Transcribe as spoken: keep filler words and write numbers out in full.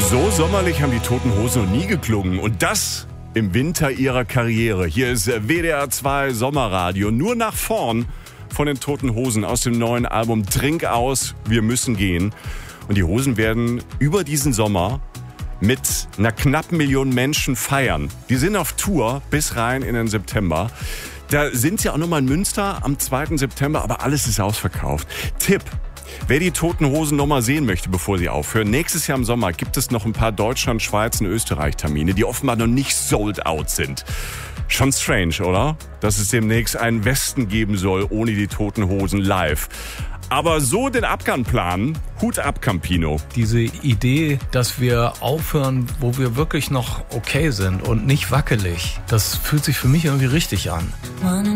So sommerlich haben die Toten Hosen noch nie geklungen. Und das im Winter ihrer Karriere. Hier ist W D R zwei Sommerradio. Nur nach vorn von den Toten Hosen aus dem neuen Album Trink aus, wir müssen gehen. Und die Hosen werden über diesen Sommer mit einer knappen Million Menschen feiern. Die sind auf Tour bis rein in den September. Da sind sie auch nochmal in Münster am zweiten September, aber alles ist ausverkauft. Tipp: Wer die Toten Hosen noch mal sehen möchte, bevor sie aufhören, nächstes Jahr im Sommer gibt es noch ein paar Deutschland, Schweiz und Österreich-Termine, die offenbar noch nicht sold out sind. Schon strange, oder? Dass es demnächst einen Westen geben soll, ohne die Toten Hosen live. Aber so den Abgang planen, Hut ab, Campino. Diese Idee, dass wir aufhören, wo wir wirklich noch okay sind und nicht wackelig, das fühlt sich für mich irgendwie richtig an.